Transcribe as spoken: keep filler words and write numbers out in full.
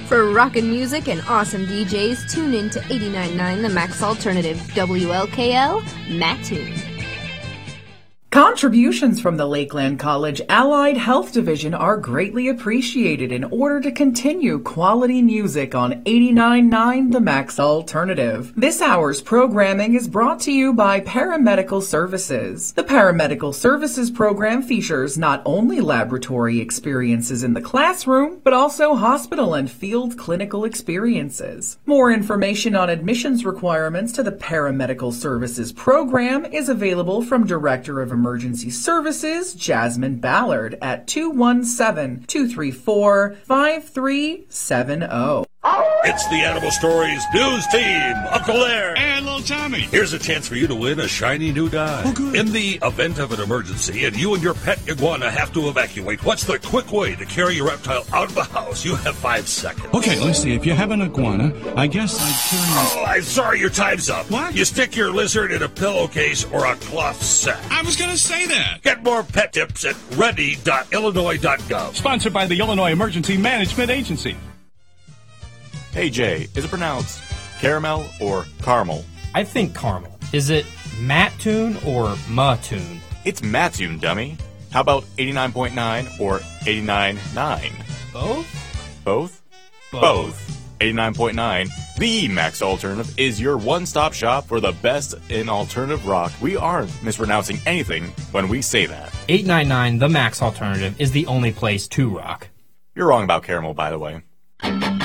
For rockin' music and awesome D Js, tune in to eighty-nine point nine The Max Alternative, W L K L, Mattoon. Contributions from the Lakeland College Allied Health Division are greatly appreciated in order to continue quality music on eighty-nine point nine The Max Alternative. This hour's programming is brought to you by Paramedical Services. The Paramedical Services program features not only laboratory experiences in the classroom, but also hospital and field clinical experiences. More information on admissions requirements to the Paramedical Services program is available from Director of Emergency Services, Jasmine Ballard, at two one seven, two three four, five three seven zero. It's the Animal Stories news team, Uncle Larry. And little Tommy. Here's a chance for you to win a shiny new dime. Oh, good. In the event of an emergency and you and your pet iguana have to evacuate, what's the quick way to carry your reptile out of the house? You have five seconds. Okay, let's see. If you have an iguana, I guess I'd carry... Oh, I'm sorry, your time's up. What? You stick your lizard in a pillowcase or a cloth sack. I was going to say that. Get more pet tips at ready dot illinois dot gov. Sponsored by the Illinois Emergency Management Agency. Hey, Jay, is it pronounced caramel or caramel? I think caramel. Is it Mattoon or Mattoon? It's Mattoon, dummy. How about eighty-nine point nine or eighty-nine point nine? Both? Both? Both. eighty-nine point nine, the Max Alternative, is your one-stop shop for the best in alternative rock. We aren't mispronouncing anything when we say that. eight ninety-nine The Max Alternative is the only place to rock. You're wrong about caramel, by the way.